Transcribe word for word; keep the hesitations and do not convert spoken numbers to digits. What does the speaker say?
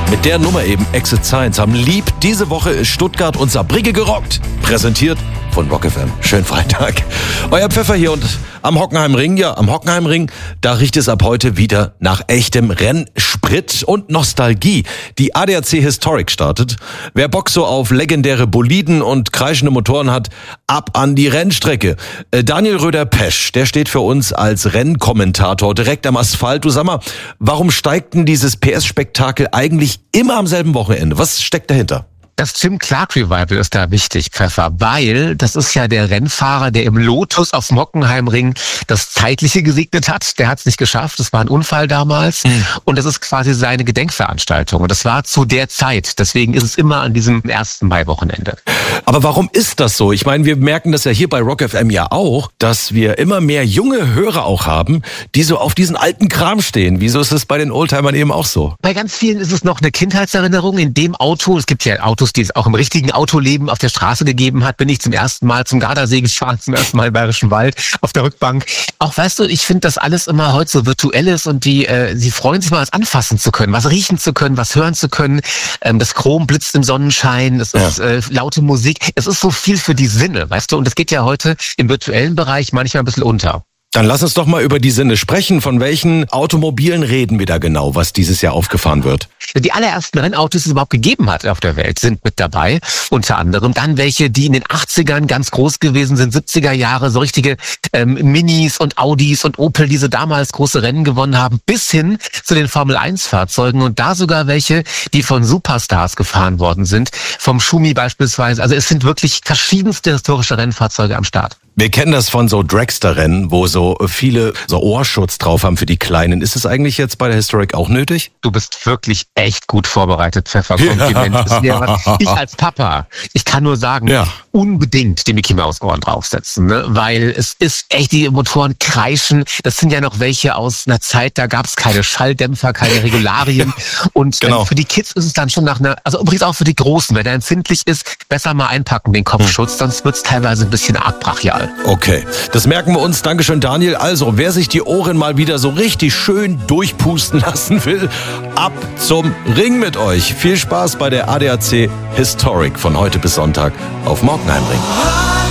Mit der Nummer eben, Exit Science, haben lieb diese Woche Stuttgart und Saarbrücke gerockt. Präsentiert von Rock F M. Schönen Freitag. Euer Pfeffer hier und am Hockenheimring, ja, am Hockenheimring, da riecht es ab heute wieder nach echtem Rennsprit und Nostalgie. Die A D A C Historic startet. Wer Bock so auf legendäre Boliden und kreischende Motoren hat, ab an die Rennstrecke. Äh, Daniel Röder-Pesch, der steht für uns als Rennkommentator direkt am Asphalt. Du sag mal, warum steigt denn dieses P S-Spektakel eigentlich immer am selben Wochenende? Was steckt dahinter? Das Jim Clark Revival ist da wichtig, Pfeffer, weil das ist ja der Rennfahrer, der im Lotus auf dem Hockenheimring das Zeitliche gesegnet hat. Der hat es nicht geschafft, das war ein Unfall damals mhm. und das ist quasi seine Gedenkveranstaltung und das war zu der Zeit. Deswegen ist es immer an diesem ersten Mai-Wochenende. Aber warum ist das so? Ich meine, wir merken das ja hier bei Rock F M ja auch, dass wir immer mehr junge Hörer auch haben, die so auf diesen alten Kram stehen. Wieso ist es bei den Oldtimern eben auch so? Bei ganz vielen ist es noch eine Kindheitserinnerung. In dem Auto, es gibt ja Autos, die es auch im richtigen Autoleben auf der Straße gegeben hat, bin ich zum ersten Mal zum Gardasee gefahren, zum ersten Mal im Bayerischen Wald auf der Rückbank. Auch weißt du, ich finde, dass alles immer heute so virtuell ist und die, äh, sie freuen sich mal, was anfassen zu können, was riechen zu können, was hören zu können. Ähm, das Chrom blitzt im Sonnenschein, es ja. ist äh, laute Musik. Es ist so viel für die Sinne, weißt du, und das geht ja heute im virtuellen Bereich manchmal ein bisschen unter. Dann lass uns doch mal über die Sinne sprechen. Von welchen Automobilen reden wir da genau, was dieses Jahr aufgefahren wird? Die allerersten Rennautos, die es überhaupt gegeben hat auf der Welt, sind mit dabei. Unter anderem dann welche, die in den achtzigern ganz groß gewesen sind, siebziger Jahre, so richtige ähm, Minis und Audis und Opel, die so damals große Rennen gewonnen haben, bis hin zu den Formel eins Fahrzeugen und da sogar welche, die von Superstars gefahren worden sind, vom Schumi beispielsweise. Also es sind wirklich verschiedenste historische Rennfahrzeuge am Start. Wir kennen das von so Dragster-Rennen, wo so viele so Ohrschutz drauf haben für die Kleinen. Ist es eigentlich jetzt bei der Historic auch nötig? Du bist wirklich echt gut vorbereitet, Pfeffer. Kompliment. Ja. Ich als Papa, ich kann nur sagen, ja. unbedingt die Mickey Maus Ohren draufsetzen, ne? Weil es ist echt, die Motoren kreischen. Das sind ja noch welche aus einer Zeit, da gab es keine Schalldämpfer, keine Regularien. Und genau. für die Kids ist es dann schon nach einer, also übrigens auch für die Großen, wenn er empfindlich ist, besser mal einpacken den Kopfschutz, hm. sonst wird es teilweise ein bisschen arg brachial. Okay, das merken wir uns. Dankeschön, Daniel. Also, wer sich die Ohren mal wieder so richtig schön durchpusten lassen will, ab zum Ring mit euch. Viel Spaß bei der A D A C Historic von heute bis Sonntag auf Hockenheimring.